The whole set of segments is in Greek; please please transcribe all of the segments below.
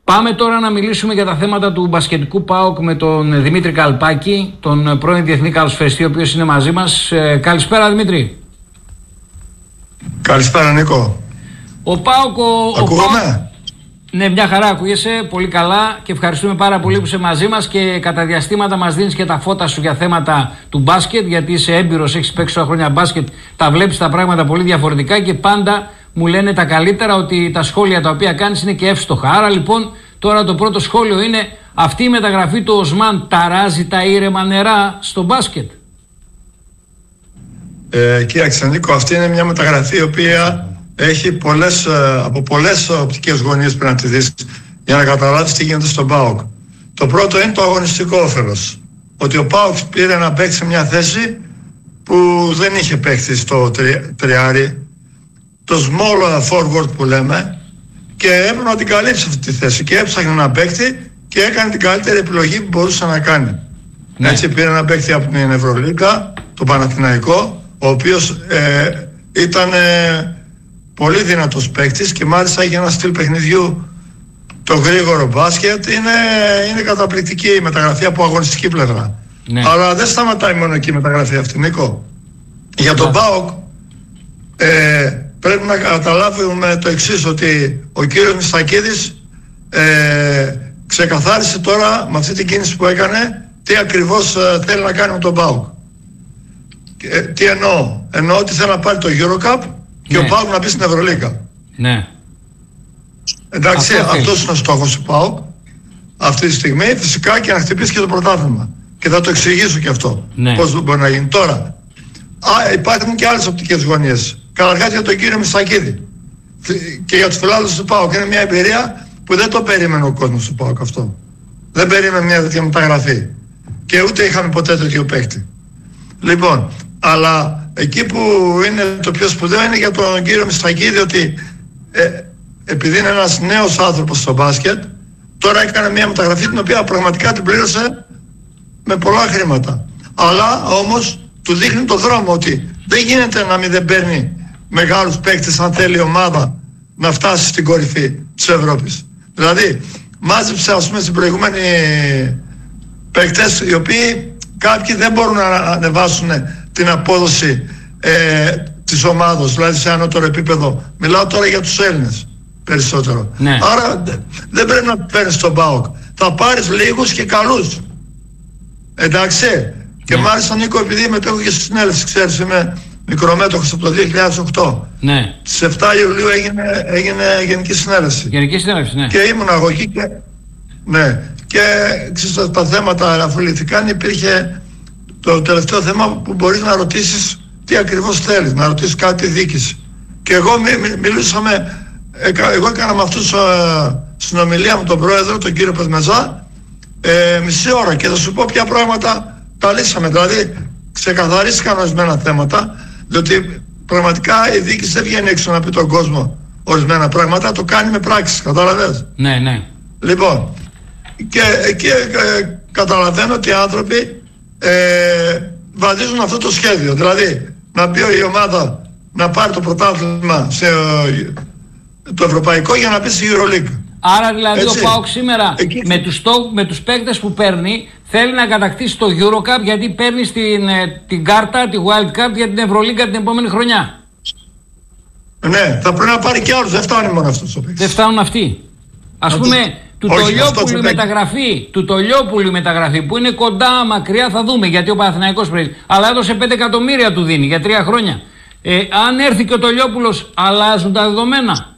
Πάμε τώρα να μιλήσουμε για τα θέματα του μπασκετικού ΠΑΟΚ με τον Δημήτρη Καλπάκη, τον πρώην διεθνή καλοσφαιριστή, ο οποίος είναι μαζί μας. Καλησπέρα, Δημήτρη. Καλησπέρα, Νίκο. Ο ΠΑΟΚ... Ακούγομαι? Ναι, μια χαρά, ακούγεσαι, πολύ καλά και ευχαριστούμε πάρα πολύ που είσαι μαζί μας και κατά διαστήματα μας δίνεις και τα φώτα σου για θέματα του μπάσκετ, γιατί είσαι έμπειρος, έχεις παίξει τόσα χρόνια μπάσκετ, τα βλέπεις τα πράγματα πολύ διαφορετικά και πάντα μου λένε τα καλύτερα, ότι τα σχόλια τα οποία κάνεις είναι και εύστοχα. Άρα λοιπόν τώρα το πρώτο σχόλιο είναι, αυτή η μεταγραφή του Οσμάν ταράζει τα ήρεμα νερά στο μπάσκετ? Κοίταξε, Νίκο, αυτή είναι μια μεταγραφή η οποία έχει από πολλές οπτικές γωνίες πρέπει να τη δεις για να καταλάβεις τι γίνεται στον ΠΑΟΚ. Το πρώτο είναι το αγωνιστικό όφελος. Ότι ο ΠΑΟΚ πήρε να παίξει σε μια θέση που δεν είχε παίξει στο τριάρι, το small forward που λέμε, και έπρεπε να την καλύψει αυτή τη θέση και έψαχνε να παίξει και έκανε την καλύτερη επιλογή που μπορούσε να κάνει. Ναι. Έτσι πήρε να παίξει από την Ευρωλίγκα, το Παναθηναϊκό, ο οποίος ήταν πολύ δυνατός παίκτης και μάλιστα έχει ένα στυλ παιχνιδιού, το γρήγορο μπάσκετ. Είναι καταπληκτική η μεταγραφή από αγωνιστική πλευρά. Ναι. Αλλά δεν σταματάει μόνο εκεί η μεταγραφή αυτή, Νίκο. Για τον ΠΑΟΚ πρέπει να καταλάβουμε το εξής, ότι ο κύριος Μιστακίδης ξεκαθάρισε τώρα με αυτή την κίνηση που έκανε τι ακριβώς θέλει να κάνει με τον ΠΑΟΚ. Τι εννοώ? Εννοώ ότι θέλει να πάρει το EuroCup και ο ΠΑΟΚ να μπει στην Ευρωλίγκα. Ναι. Εντάξει, αυτός είναι ο στόχος του ΠΑΟΚ αυτή τη στιγμή, φυσικά, και να χτυπήσει και το πρωτάθλημα. Και θα το εξηγήσω και αυτό, πώς μπορεί να γίνει. Τώρα, υπάρχουν και άλλες οπτικές γωνίες. Καταρχάς για τον κύριο Μιστακίδη και για τους φιλάδους του ΠΑΟΚ. Είναι μια εμπειρία που δεν το περίμενε ο κόσμος του ΠΑΟΚ αυτό. Δεν περίμενε μια τέτοια μεταγραφή. Και ούτε είχαμε ποτέ τέτοιο παίκτη. Λοιπόν, αλλά εκεί που είναι το πιο σπουδαίο είναι για τον κύριο Μιστακίδη, ότι επειδή είναι ένας νέος άνθρωπος στο μπάσκετ, τώρα έκανε μια μεταγραφή την οποία πραγματικά την πλήρωσε με πολλά χρήματα. Αλλά όμως του δείχνει το δρόμο, ότι δεν γίνεται να μην δεν παίρνει μεγάλους παίκτες αν θέλει η ομάδα να φτάσει στην κορυφή της Ευρώπης. Δηλαδή μάζεψε, ας πούμε, στην προηγούμενη παίκτες οι οποίοι κάποιοι δεν μπορούν να ανεβάσουν την απόδοση της ομάδας, δηλαδή σε ανώτερο επίπεδο. Μιλάω τώρα για τους Έλληνες περισσότερο. Ναι. Άρα δεν πρέπει να παίρνεις τον ΠΑΟΚ. Θα πάρεις λίγους και καλούς. Εντάξει. Ναι. Και μάλιστα, Νίκο, επειδή μετέχω και στη συνέλευση, ξέρεις, είμαι μικρομέτωχος από το 2008. Ναι. Στις 7 Ιουλίου έγινε Γενική Συνέλευση. Γενική Συνέλευση, ναι. Και ήμουν εγώ εκεί και... Ναι. Και ξέρεις, τα θέματα αφιληθήκαν, υπήρχε το τελευταίο θέμα που μπορείς να ρωτήσεις τι ακριβώς θέλεις, να ρωτήσεις κάτι διοίκηση. Και εγώ μιλούσαμε, εγώ έκανα με αυτούς συνομιλία με τον πρόεδρο, τον κύριο Πεσμεζά, μισή ώρα, και θα σου πω ποια πράγματα τα λύσαμε. Δηλαδή ξεκαθαρίστηκαν ορισμένα θέματα, διότι πραγματικά η διοίκηση δεν βγαίνει έξω να πει τον κόσμο ορισμένα πράγματα, το κάνει με πράξεις, κατάλαβες? Ναι, ναι. Λοιπόν, και εκεί καταλαβαίνω ότι οι άνθρωποι βαδίζουν αυτό το σχέδιο. Δηλαδή να μπει η ομάδα να πάρει το πρωτάθλημα το ευρωπαϊκό για να μπει στη EuroLeague. Άρα δηλαδή έτσι, ο ΠΑΟΚ σήμερα με τους παίκτες που παίρνει θέλει να κατακτήσει το EuroCup, γιατί παίρνει την κάρτα, τη Wild Card για την Ευρωλίγκα την επόμενη χρονιά. Ναι, θα πρέπει να πάρει και άλλους, δεν φτάνει μόνο αυτός ο παίκτης. Δεν φτάνουν αυτοί. Ας πούμε του Τολιόπουλου η μεταγραφή που είναι κοντά, μακριά, θα δούμε, γιατί ο Παναθηναϊκός πρέπει. Αλλά έδωσε 5 εκατομμύρια του δίνει για 3 χρόνια. Αν έρθει και ο Τολιόπουλος, αλλάζουν τα δεδομένα?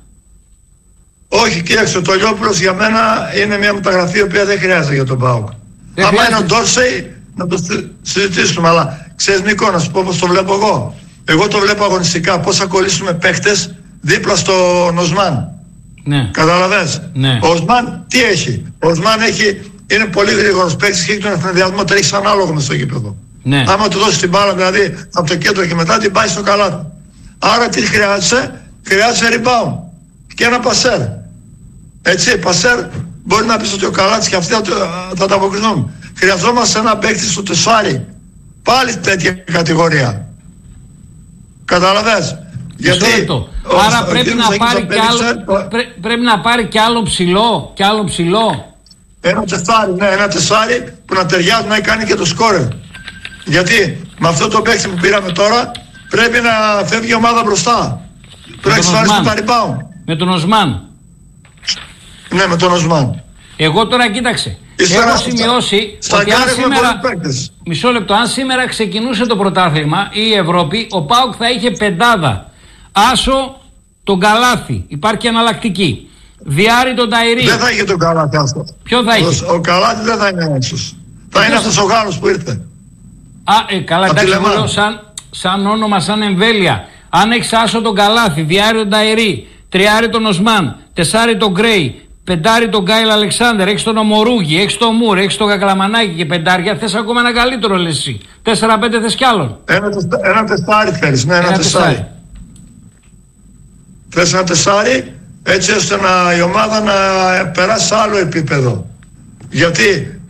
Όχι, κοίταξε, ο Τολιόπουλος για μένα είναι μια μεταγραφή η οποία δεν χρειάζεται για τον ΠΑΟΚ. Άμα είναι ο Ντόρσεϊ να το συζητήσουμε, αλλά ξέρεις, Νίκο, να σου πω πώς το βλέπω εγώ. Εγώ το βλέπω αγωνιστικά, πώς θα κολλήσουμε παίχτες δίπλα στον Οσμάν. Ναι. Καταλαβαίνεις? Ναι. Ο Οσμάν τι έχει? Ο Οσμάν είναι πολύ γρήγορος παίκτης και έχει τον ευνηδιασμό, τρέχει ανάλογο μες στο γήπεδο. Ναι. Άμα του δώσει την μπάλα, δηλαδή από το κέντρο και μετά, την πάει στο καλάθι. Άρα τι χρειάζεσαι? Χρειάζεσαι rebound και ένα πασέρ. Έτσι, πασέρ μπορεί να πεις ότι ο Καλάτης και αυτοί θα τα αποκρινούν. Χρειαζόμαστε ένα παίκτη στο τεσάρι. Πάλι τέτοια κατηγορία. Καταλαβαίνεις? Γιατί άρα πρέπει να πάρει κι άλλο ψηλό. Ένα τεσάρι που να ταιριάζει να κάνει και το σκόρερ. Γιατί με αυτό το παίκτη που πήραμε τώρα πρέπει να φεύγει η ομάδα μπροστά. Πρέπει να εξασφαλίσουμε τα rebound. Με τον Οσμάν. Ναι, με τον Οσμάν. Εγώ τώρα κοίταξε. Έχω σημειώσει ότι αν σήμερα. Μισό λεπτό, αν σήμερα ξεκινούσε το πρωτάθλημα ή η Ευρώπη, ο ΠΑΟΚ θα είχε πεντάδα. Άσο τον Καλάθι. Υπάρχει εναλλακτική. Διάρρη τον Ταϊρή. Δεν θα είχε τον Καλάθι αυτό. Ποιο θα είχε? Ο Καλάθι δεν θα είναι άξιος. Θα είναι αυτός ο Γάλλος που ήρθε. Καλά, εντάξει, λέω σαν όνομα, σαν εμβέλεια. Αν έχεις Άσο τον Καλάθι, Διάρρη τον Ταϊρή, Τριάρη τον Οσμάν, Τεσάρη τον Γκρέι, Πεντάρι τον Γκάιλ Αλεξάνδερ, έχεις τον Ομορούγη, έχεις τον Μουρ, έχεις τον Κακλαμανάκη και πεντάρια, θες ακόμα ένα καλύτερο, λες εσύ. 4-5 θες κι άλλον. Ένα τεσάρι θέλεις, ναι, ένα τεσάρι. Θες ένα τεσάρι, έτσι ώστε η ομάδα να περάσει σε άλλο επίπεδο. Γιατί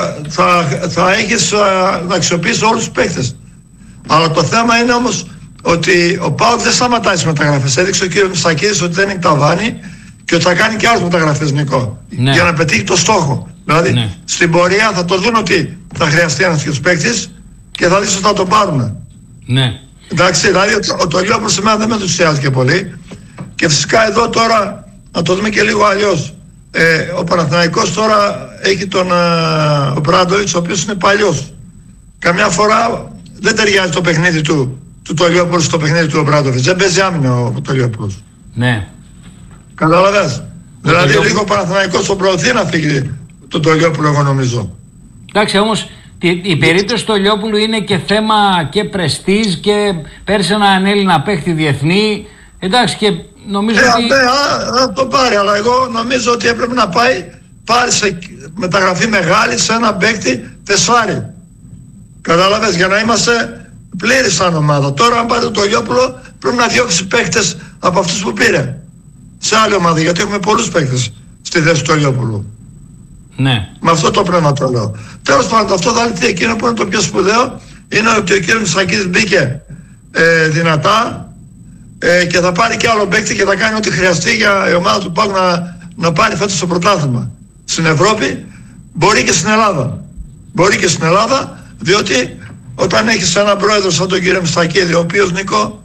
θα αξιοποιήσει όλους τους παίκτες. Αλλά το θέμα είναι όμως ότι ο ΠΑΟΚ δεν σταματάει στις μεταγραφές. Έδειξε ο κ. Μητσακίδης ότι δεν είναι ταβάνι και ότι θα κάνει και άλλες μεταγραφές, Νικό. Ναι. Για να πετύχει το στόχο. Δηλαδή στην πορεία θα το δουν ότι θα χρειαστεί ένας τέτοιος παίκτης και θα δεις ότι θα το πάρουν. Ναι. Εντάξει, δηλαδή ο Τολιόπουλος σήμερα δεν με ενθουσιάζει και πολύ. Και φυσικά εδώ τώρα να το δούμε και λίγο αλλιώς. Ο Παναθηναϊκός τώρα έχει τον Ομπράντοβιτς, ο οποίος είναι παλιός. Καμιά φορά δεν ταιριάζει το παιχνίδι του Τολιόπουλου στο παιχνίδι του Ομπράντοβιτς. Δεν παίζει άμυνα ο Τολιόπουλος. Ναι. Καταλαβαίνεις. Δηλαδή λίγο ο Παναθηναϊκός τον προωθεί να φύγει τον Τολιόπουλο, εγώ νομίζω. Εντάξει, όμως η περίπτωση του Τολιόπουλου είναι και θέμα και πρεστίζ και πέρσι έναν Έλληνα παίχτη διεθνή. Εντάξει, και νομίζω ότι... θα το πάρει, αλλά εγώ νομίζω ότι έπρεπε να πάρει σε μεταγραφή μεγάλη σε ένα παίκτη τεσάρι. Κατάλαβες, για να είμαστε πλήρη σαν ομάδα. Τώρα αν πάρει τον Τολιόπουλο πρέπει να διώξει παίκτες από αυτούς που πήρε σε άλλη ομάδα, γιατί έχουμε πολλούς παίκτες στη θέση του Τολιόπουλου. Ναι. Με αυτό το πνεύμα το λέω. Τέλος πάντων, αυτό θα λέει εκείνο που είναι το πιο σπουδαίο είναι ότι ο κ. Μητσακίδης μπήκε δυνατά και θα πάρει και άλλο παίκτη και θα κάνει ό,τι χρειαστεί για η ομάδα του ΠΑΟΚ να πάρει φέτος το πρωτάθλημα. Στην Ευρώπη μπορεί και στην Ελλάδα. Μπορεί και στην Ελλάδα, διότι όταν έχεις έναν πρόεδρο σαν τον κύριο Μητσακίδη, ο οποίος, Νίκο,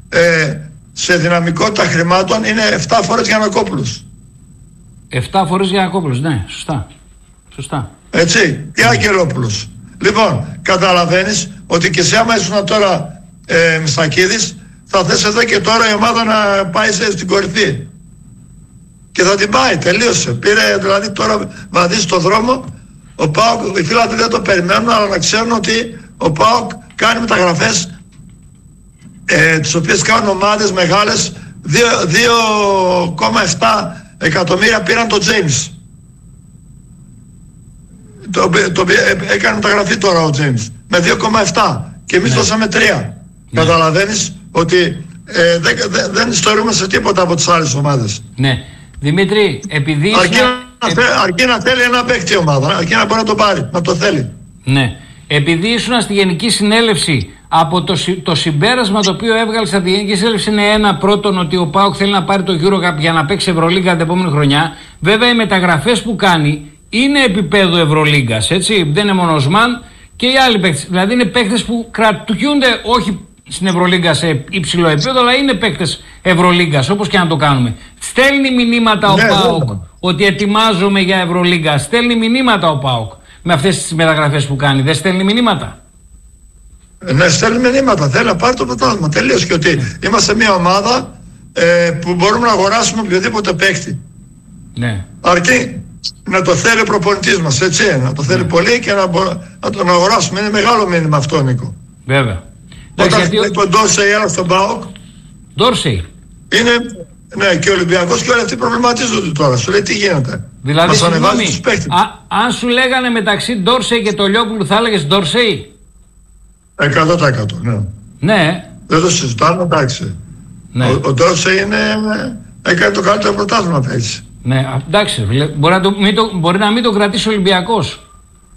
σε δυναμικότητα χρημάτων είναι 7 φορές Γιαννακόπουλος. 7 φορές Γιαννακόπουλος, ναι, σωστά. Έτσι, και Αγγελόπουλος. Λοιπόν, καταλαβαίνεις ότι και σε άμα ήσουν τώρα Μητσακίδης, θα θες εδώ και τώρα η ομάδα να πάει στην κορυφή. Και θα την πάει, τελείωσε. Πήρε δηλαδή τώρα βαδίσει στο δρόμο. Ο ΠΑΟΚ, οι φίλοι δεν το περιμένουν, αλλά να ξέρουν ότι ο ΠΑΟΚ κάνει μεταγραφές τις οποίες κάνουν ομάδες μεγάλες. 2,7 εκατομμύρια πήραν το James. Έκανε μεταγραφή τώρα ο James με 2,7 και εμείς δώσαμε 3. Καταλαβαίνεις ότι δεν ιστορούμε σε τίποτα από τις άλλες ομάδες. Ναι. Δημήτρη, επειδή... Αρκεί να θέλει ένα παίκτη ομάδα, αρκεί να μπορεί να το πάρει, να το θέλει. Ναι. Επειδή ήσουν στη Γενική Συνέλευση, από το συμπέρασμα το οποίο έβγαλε στη Γενική Συνέλευση είναι ένα, πρώτον, ότι ο ΠΑΟΚ θέλει να πάρει το EuroCup για να παίξει Ευρωλίγκα την επόμενη χρονιά. Βέβαια, οι μεταγραφές που κάνει είναι επίπεδου Ευρωλίγκας, έτσι. Δεν είναι μόνο ο Σμαν και οι άλλοι παίκτες. Δηλαδή, είναι παίκτες που κρατούνται όχι στην Ευρωλίγκα σε υψηλό επίπεδο, αλλά είναι παίκτες Ευρωλίγκας, όπως και να το κάνουμε. Στέλνει μηνύματα ο ΠΑΟΚ ότι ετοιμάζομαι για Ευρωλίγκα. Στέλνει μηνύματα ο ΠΑΟΚ με αυτές τις μεταγραφές που κάνει. Δεν στέλνει μηνύματα? Ναι, στέλνει μηνύματα. Θέλει να πάρει το πρωτάθλημα. Τελείως. Και ότι είμαστε μια ομάδα που μπορούμε να αγοράσουμε οποιοδήποτε παίκτη. Ναι. Αρκεί να το θέλει ο προπονητής μας, έτσι. Να το θέλει πολύ και να τον αγοράσουμε. Είναι μεγάλο μήνυμα αυτό, Νίκο. Βέβαια. Όταν τον Ντόρσεϊ έλα στον ΠΑΟΚ. Ντόρσεϊ. Είναι, ναι, και ο Ολυμπιακός και όλοι αυτοί προβληματίζονται τώρα. Σου λέει τι γίνεται. Δηλαδή, συγγνώμη, αν σου λέγανε μεταξύ Ντόρσεϊ και Τολιόπουλου, θα έλεγες Ντόρσεϊ? 100%, ναι. Ναι. Δεν το συζητάμε, εντάξει. Ναι. Ο Ντόρσεϊ έκανε το καλύτερο πρωτάθλημα πέρυσι. Ναι, εντάξει. Μπορεί να μην το κρατήσει ο Ολυμπιακός.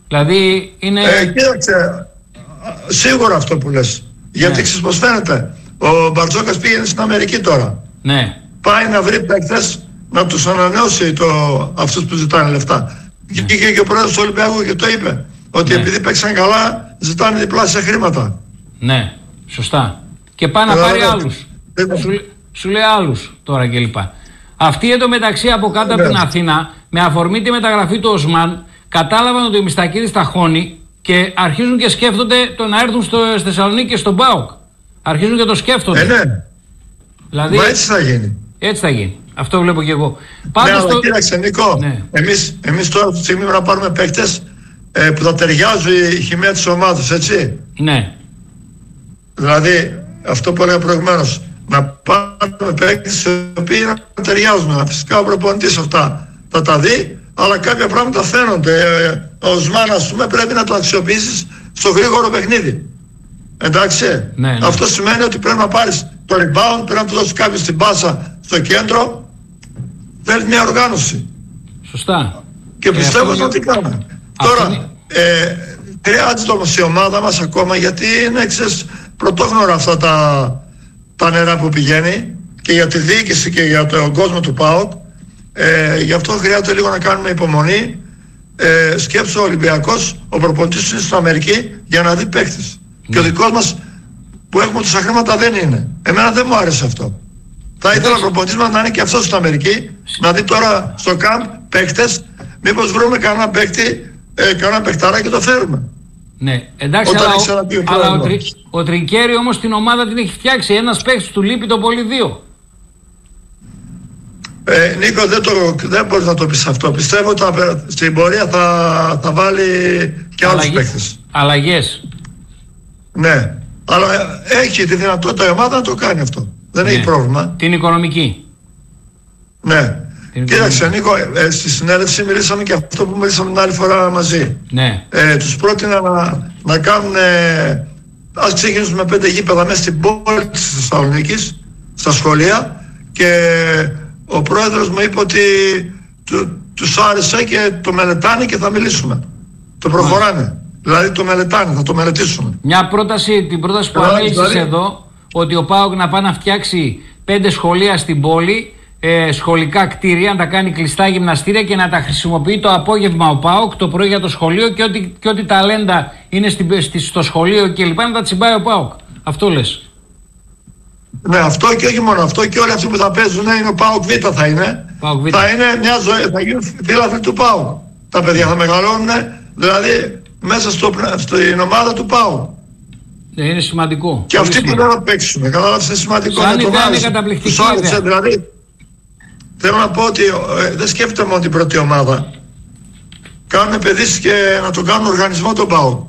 Δηλαδή είναι... Κοίταξε, σίγουρα αυτό που λες. Γιατί ξέρεις πως φαίνεται. Ο Μπαρτζόκας πήγαινε στην Αμερική τώρα. Ναι. Πάει να βρει παίκτες να τους ανανεώσει αυτούς που ζητάνε λεφτά. Ναι. Και ο πρόεδρος του Ολυμπιακού και το είπε. Ότι επειδή παίξαν καλά ζητάνε διπλάσια χρήματα. Ναι, σωστά. Και πάει να πάρει άλλους. Σου λέει άλλους τώρα κλπ. Αυτοί εντωμεταξύ από κάτω από την Αθήνα, με αφορμή τη μεταγραφή του Οσμάν, κατάλαβαν ότι ο Μιστακίδης τα χώνει και αρχίζουν και σκέφτονται το να έρθουν στη Θεσσαλονίκη και στον ΠΑΟΚ. Αρχίζουν και το σκέφτονται. Ναι. Δηλαδή, μα έτσι θα γίνει. Έτσι θα γίνει. Αυτό βλέπω και εγώ. Ναι, αλλά κοίταξε Νίκο, ναι. Εμείς τώρα αυτή τη στιγμή να πάρουμε παίκτες που θα ταιριάζουν η χημεία της ομάδας, έτσι. Ναι. Δηλαδή, αυτό που έλεγα προηγουμένως, να πάρουμε παίκτες οι οποίοι να ταιριάζουν. Φυσικά ο προπονητής αυτά θα τα δει, αλλά κάποια πράγματα φαίνονται. Ο Οσμάν, ας πούμε, πρέπει να το αξιοποιήσεις στο γρήγορο παιχνίδι. Εντάξει. Ναι. Αυτό σημαίνει ότι πρέπει να πάρεις το rebound, πρέπει να του δώσεις κάποιος την πάσα στο κέντρο. Θέλει μια οργάνωση. Σωστά. Και πιστεύω ότι τι κάνουμε. Τώρα, χρειάζεται όμως η ομάδα μας ακόμα, γιατί είναι πρωτόγνωρα αυτά τα νερά που πηγαίνει και για τη διοίκηση και για τον κόσμο του ΠΑΟΚ. Γι' αυτό χρειάζεται λίγο να κάνουμε υπομονή. Σκέψου ο Ολυμπιακός, ο προπονητής είναι στην Αμερική για να δει παίκτες. Και ο δικός μας που έχουμε τόσα χρήματα δεν είναι. Εμένα δεν μου άρεσε αυτό. Θα ήθελα ο προπονητής μας να είναι και αυτός στην Αμερική, να δει τώρα στο κάμπ παίκτες, μήπως βρούμε κανένα παίκτη, κανένα παιχτάρα και το φέρουμε. Ναι, εντάξει, αλλά ο Τρικέρι όμως την ομάδα την έχει φτιάξει. Ένας παίκτης του λείπει το πολύ 2. Νίκο, δεν μπορείς να το πεις αυτό. Πιστεύω ότι στην πορεία θα βάλει και άλλους παίκτες. Αλλαγές. Ναι, αλλά έχει τη δυνατότητα η ομάδα να το κάνει αυτό. Δεν έχει πρόβλημα. Την οικονομική. Ναι. Κοίταξε Νίκο, στη συνέλευση μιλήσαμε και αυτό που μιλήσαμε την άλλη φορά μαζί. Ναι. Τους πρότεινα να κάνουν, ας ξεκινήσουμε με 5 γήπεδα μέσα στην πόλη της Θεσσαλονίκης, στα σχολεία, και ο πρόεδρος μου είπε ότι τους άρεσε και το μελετάνε και θα μιλήσουμε. Το προχωράνε. Δηλαδή το μελετάνε, θα το μελετήσουμε. Μια πρόταση, την πρόταση που ανέλησες εδώ, ότι ο ΠΑΟΚ να πάει να φτιάξει 5 σχολεία στην πόλη, σχολικά κτίρια, να τα κάνει κλειστά γυμναστήρια και να τα χρησιμοποιεί το απόγευμα ο ΠΑΟΚ, το πρωί για το σχολείο, και ό,τι ταλέντα είναι στο σχολείο κλπ. Να τα τσιμπάει ο ΠΑΟΚ. Αυτό λες? Ναι, αυτό, και όχι μόνο αυτό, και όλοι αυτοί που θα παίζουν είναι ο ΠΑΟΚ Β θα είναι. Θα είναι μια ζωή, θα γίνουν φίλαθλοι του ΠΑΟΚ. Τα παιδιά θα μεγαλώνουν, δηλαδή μέσα στην ομάδα του ΠΑΟΚ. Ναι, είναι σημαντικό. Και αυτοί που δεν θα παίξουν, κατάλαβες, είναι σημαντικό. Σαν ιδέα είναι καταπληκτική ιδέα. Δηλαδή, θέλω να πω ότι δεν σκέφτεται μόνο την πρώτη ομάδα. Κάνουν παιδίσεις και να το κάνουν οργανισμό τον ΠΑΟΚ.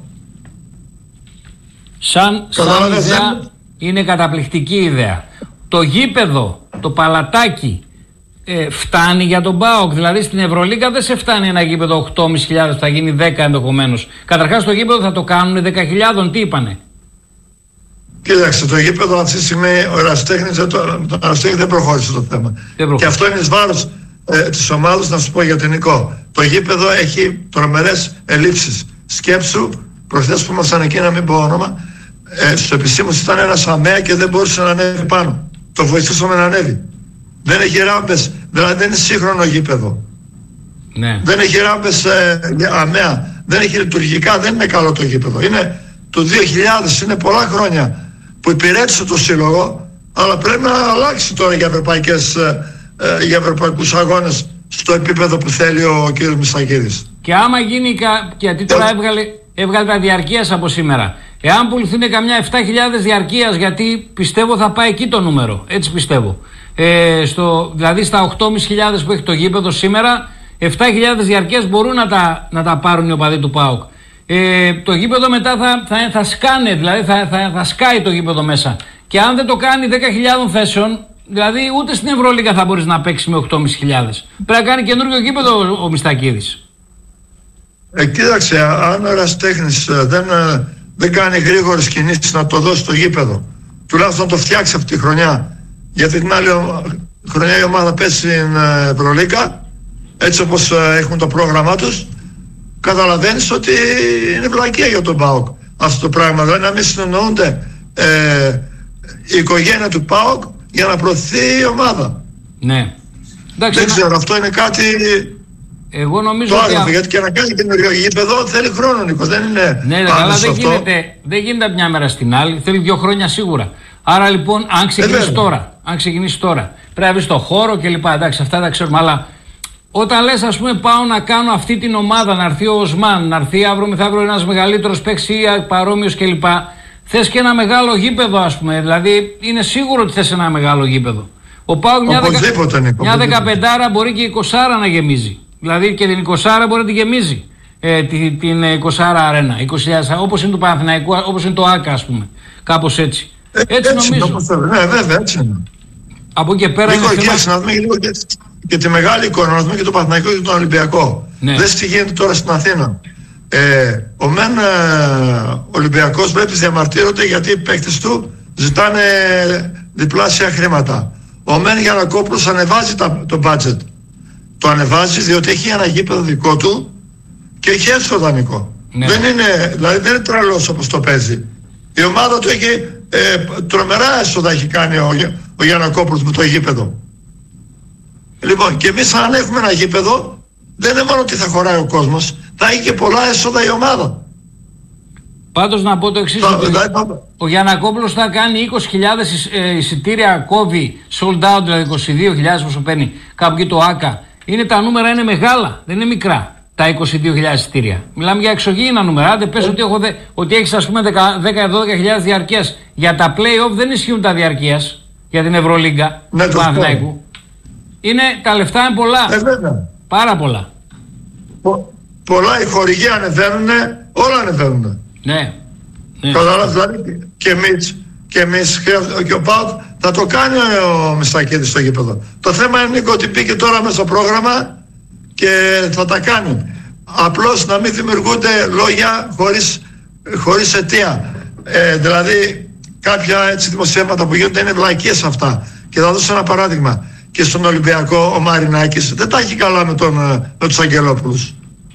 Σαν ιδέα είναι καταπληκτική ιδέα. Το γήπεδο, το παλατάκι, φτάνει για τον ΠΑΟΚ? Δηλαδή στην Ευρωλίγκα δεν σε φτάνει ένα γήπεδο 8.500, θα γίνει 10 ενδεχομένως. Καταρχάς το γήπεδο θα το κάνουν 10.000, τι είπανε? Κοίταξε, το γήπεδο αυτή τη στιγμή ο Ερασιτέχνης δεν προχώρησε το θέμα. Και αυτό είναι εις βάρος της ομάδας, να σου πω για την Νικό. Το γήπεδο έχει τρομερές ελλείψεις. Σκέψου, προχθές που ήμασταν εκεί, να μην πω όνομα, στους επισήμους ήταν ένας αμαία και δεν μπορούσε να ανέβει πάνω. Το βοηθούσαμε να ανέβει. Δεν έχει ράμπες, δηλαδή δεν είναι σύγχρονο γήπεδο. Ναι. Δεν έχει ράμπες αμαία, δεν έχει λειτουργικά, δεν είναι καλό το γήπεδο. Είναι το 2000, είναι πολλά χρόνια που υπηρέτησε το σύλλογο, αλλά πρέπει να αλλάξει τώρα για ευρωπαϊκούς αγώνες στο επίπεδο που θέλει ο κ. Μιστακίδης. Και άμα γίνει, γιατί τώρα έβγαλε τα διαρκείας από σήμερα, εάν πουληθούν καμιά 7.000 διαρκείας, γιατί πιστεύω θα πάει εκεί το νούμερο, έτσι πιστεύω, δηλαδή στα 8.500 που έχει το γήπεδο σήμερα, 7.000 διαρκείας μπορούν να τα πάρουν οι οπαδοί του ΠΑΟΚ. Το γήπεδο μετά θα σκάνε, δηλαδή θα σκάει το γήπεδο μέσα. Και αν δεν το κάνει 10.000 θέσεων, δηλαδή ούτε στην Ευρωλίγα θα μπορείς να παίξει με 8.500. Πρέπει να κάνει καινούργιο γήπεδο ο Μιστακίδης. Κοίταξε, αν ο Ερασιτέχνης δεν κάνει γρήγορες κινήσεις να το δώσει στο γήπεδο, τουλάχιστον να το φτιάξει αυτή τη χρονιά, γιατί την άλλη χρονιά η ομάδα πέσει στην Ευρωλίγα, έτσι όπως έχουν το πρόγραμμά τους, καταλαβαίνεις ότι είναι βλακεία για τον ΠΑΟΚ αυτό το πράγμα. Δηλαδή να μην συνεννοούνται η οικογένεια του ΠΑΟΚ για να προωθεί η ομάδα. Ναι. Εντάξει, δεν ξέρω, αυτό είναι κάτι. Εγώ νομίζω το άγραφο, γιατί και να κάνει καινούριο γήπεδο θέλει χρόνο, Νίκο. Δεν είναι. Ναι, αλλά δεν γίνεται από μια μέρα στην άλλη. Θέλει 2 χρόνια σίγουρα. Άρα λοιπόν, αν ξεκινήσει τώρα, πρέπει να βρει το χώρο κλπ. Εντάξει, αυτά τα ξέρουμε. Αλλά όταν λες, ας πούμε, πάω να κάνω αυτή την ομάδα, να έρθει ο Οσμάν, να έρθει αύριο μεθαύριο ένας μεγαλύτερος παίκτης ή παρόμοιος κλπ. Θες και ένα μεγάλο γήπεδο, ας πούμε. Δηλαδή, είναι σίγουρο ότι θες ένα μεγάλο γήπεδο. Ο ΠΑΟΚ μια 15άρα μπορεί και 20άρα να γεμίζει. Δηλαδή και την 20άρα μπορεί να τη γεμίζει. Την 20άρα αρένα. 20.000, όπως είναι το Παναθηναϊκό, όπως είναι το ΆΚΑ, ας πούμε. Κάπως έτσι. Έτσι νομίζω. Ναι, βέβαια, έτσι είναι. Από εκεί και πέρα. Λίγο να δούμε λίγο και τη μεγάλη εικόνα, να δούμε και το Παναθηναϊκό και τον Ολυμπιακό. Ναι. Δες τι γίνεται τώρα στην Αθήνα. Ο μεν Ολυμπιακός πρέπει να διαμαρτύρονται γιατί οι παίκτες του ζητάνε διπλάσια χρήματα. Ο μεν Γιαννακόπουλος ανεβάζει το budget. Το ανεβάζει διότι έχει ένα γήπεδο δικό του και έχει έσοδα, Νικό. Ναι. Δηλαδή δεν είναι τρελός όπως το παίζει. Η ομάδα του έχει τρομερά έσοδα έχει κάνει ο Γιαννακόπουλος με το γήπεδο. Λοιπόν, και εμείς αν έχουμε ένα γήπεδο, δεν είναι μόνο ότι θα χωράει ο κόσμος, θα έχει και πολλά έσοδα η ομάδα. Πάντως να πω το εξής, ο Γιαννακόπουλος θα κάνει 20.000 εισιτήρια, κόβει sold out, δηλαδή 22.000 όσο παίρνει κάπου εκεί το ΆΚΑ. Τα νούμερα είναι μεγάλα, δεν είναι μικρά τα 22.000 εισιτήρια. Μιλάμε για εξωγήινα νούμερα. Άντε πες ότι έχεις ας πούμε 10-12.000 διαρκείας. Για τα play-off δεν ισχύουν τα διαρκείας για την Ευρωλίγκα του Παναθηναϊκού. Τα λεφτά είναι πολλά. Πάρα πολλά. Πολλά, οι χορηγοί ανεβαίνουν, όλα ανεβαίνουν. Ναι. Καταλάβεις, δηλαδή και εμείς και ο ΠΑΟΚ θα το κάνει ο Μιστακίδης στο γήπεδο. Το θέμα είναι ότι πήγε τώρα μέσα στο πρόγραμμα και θα τα κάνει. Απλώς να μην δημιουργούνται λόγια χωρίς αιτία. Δηλαδή κάποια έτσι δημοσιεύματα που γίνονται είναι βλακίες αυτά. Και θα δώσω ένα παράδειγμα. Και στον Ολυμπιακό ο Μαρινάκης δεν τα έχει καλά με τους Αγγελόπουλους.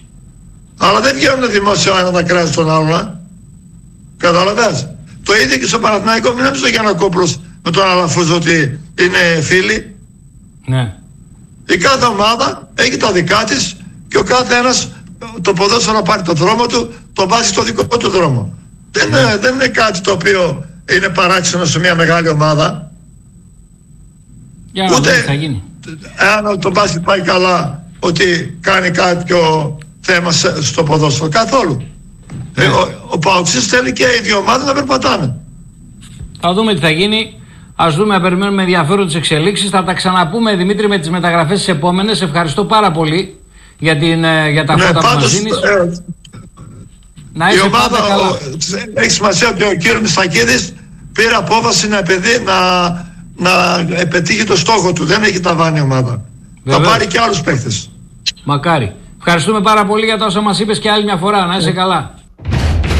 Αλλά δεν βγαίνουν δημόσια ένα τα κράζει τον άλλον. Καταλαβαίνεις. Το ίδιο και στο Παναθηναϊκό, μην νομίζω ο Γιαννακόπουλος με τον Αλαφούζο ότι είναι φίλοι. Ναι. Η κάθε ομάδα έχει τα δικά της και ο κάθε ένας το ποδόσφαιρο να πάρει το δρόμο του, το βάζει στο δικό του δρόμο. Δεν είναι κάτι το οποίο είναι παράξενο σε μια μεγάλη ομάδα. Ούτε θα γίνει. Αν το μπάσκετ πάει καλά, ότι κάνει κάποιο θέμα στο ποδόσφαιρο. Καθόλου. Ο Παοξής θέλει και οι δύο ομάδες να περπατάνε. Θα δούμε τι θα γίνει. Ας δούμε, να περιμένουμε ενδιαφέρον τις εξελίξεις. Θα τα ξαναπούμε, Δημήτρη, με τις μεταγραφές τις επόμενες. Ευχαριστώ πάρα πολύ για τα φώτα που μας δίνεις. Να είσαι πάντα καλά. Έχει σημασία ότι ο κύριος Μιστακίδης πήρε απόφαση να πετύχει το στόχο του. Δεν έχει ταβάνει η ομάδα. Βεβαίως. Θα πάρει και άλλους παίκτες. Μακάρι. Ευχαριστούμε πάρα πολύ για τα όσα μας είπες και άλλη μια φορά. Να είσαι καλά.